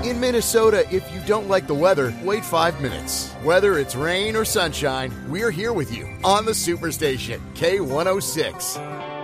In Minnesota, if you don't like the weather, wait 5 minutes. Whether it's rain or sunshine, we're here with you on the Superstation, K106.